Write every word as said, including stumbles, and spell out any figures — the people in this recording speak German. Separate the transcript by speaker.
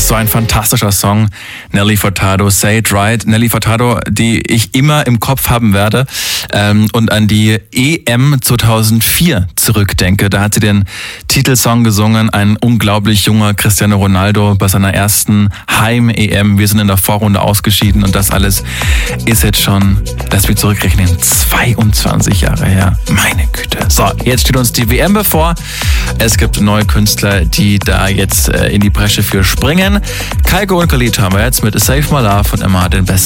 Speaker 1: so ein fantastischer Song. Nelly Furtado, Say It Right. Nelly Furtado, die ich immer im Kopf haben werde ähm, und an die E M zweitausendvier zurückdenke. Da hat sie den Titelsong gesungen, ein unglaublich junger Cristiano Ronaldo bei seiner ersten Heim-E M. Wir sind in der Vorrunde ausgeschieden und das alles ist jetzt schon, lass mich zurückrechnen, zweiundzwanzig Jahre her. Meine Güte. So, jetzt steht uns die W M bevor. Es gibt neue Künstler, die da jetzt äh, in die Bresche für springen. Kygo und Khalid haben wir jetzt mit Save My Love und immer den besten